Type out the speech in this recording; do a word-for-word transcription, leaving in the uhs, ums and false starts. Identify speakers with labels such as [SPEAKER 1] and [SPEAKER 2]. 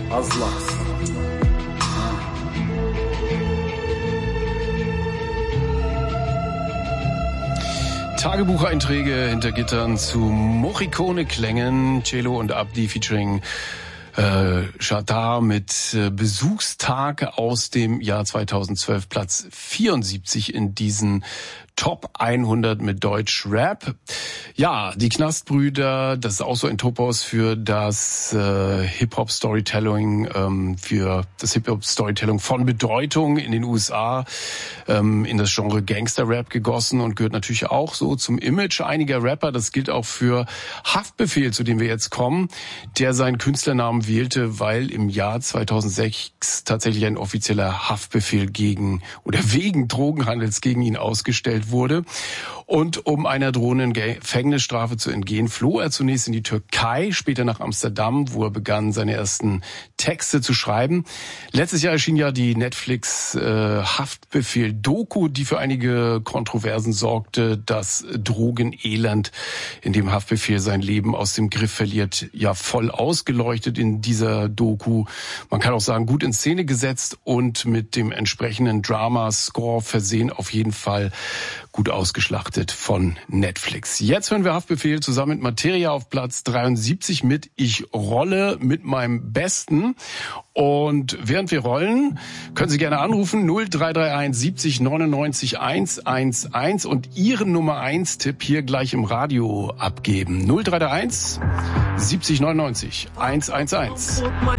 [SPEAKER 1] Aslaks.
[SPEAKER 2] Tagebucheinträge hinter Gittern zu Morricone-Klängen, Celo und Abdi featuring äh, Shatar mit äh, Besuchstag aus dem Jahr zweitausendzwölf, Platz vierundsiebzig in diesen Top hundert mit Deutsch-Rap. Ja, die Knastbrüder, das ist auch so ein Topos für das äh, Hip-Hop-Storytelling, ähm, für das Hip-Hop-Storytelling von Bedeutung in den U S A, ähm, in das Genre Gangster-Rap gegossen und gehört natürlich auch so zum Image einiger Rapper. Das gilt auch für Haftbefehl, zu dem wir jetzt kommen, der seinen Künstlernamen wählte, weil im Jahr zweitausendsechs tatsächlich ein offizieller Haftbefehl gegen oder wegen Drogenhandels gegen ihn ausgestellt wurde. Und um einer drohenden Gefängnisstrafe zu entgehen, floh er zunächst in die Türkei, später nach Amsterdam, wo er begann, seine ersten Texte zu schreiben. Letztes Jahr erschien ja die Netflix äh, Haftbefehl-Doku, die für einige Kontroversen sorgte. Das Drogenelend, in dem Haftbefehl sein Leben aus dem Griff verliert, ja voll ausgeleuchtet in dieser Doku. Man kann auch sagen, gut in Szene gesetzt und mit dem entsprechenden Drama-Score versehen, auf jeden Fall gut ausgeschlachtet von Netflix. Jetzt hören wir Haftbefehl zusammen mit Materia auf Platz dreiundsiebzig mit Ich rolle mit meinem Besten. Und während wir rollen, können Sie gerne anrufen null drei drei eins siebzig neunundneunzig hundertzehn und Ihren Nummer eins Tipp hier gleich im Radio abgeben. null drei drei eins siebzig neunundneunzig hundertzehn.